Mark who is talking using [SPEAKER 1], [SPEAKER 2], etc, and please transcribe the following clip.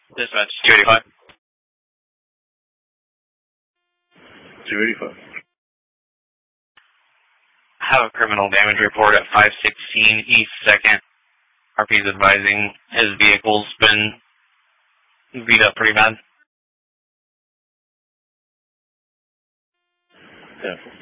[SPEAKER 1] Dispatch 285.
[SPEAKER 2] 285.
[SPEAKER 1] I have a criminal damage report at 516 East 2nd. RP is advising his vehicle's been beat up pretty bad.
[SPEAKER 2] Yeah.